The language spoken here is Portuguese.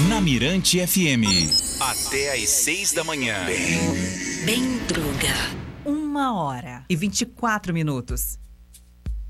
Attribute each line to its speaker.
Speaker 1: Na Mirante FM. Até às 6 da manhã.
Speaker 2: Bem Druga.
Speaker 3: 1h24.